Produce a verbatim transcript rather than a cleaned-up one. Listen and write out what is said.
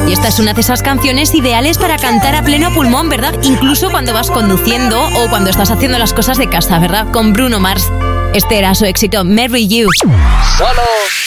Y esta es una de esas canciones ideales para cantar a pleno pulmón, ¿verdad? Incluso cuando vas conduciendo o cuando estás haciendo las cosas de casa, ¿verdad? Con Bruno Mars. Este era su éxito, Marry You. Solo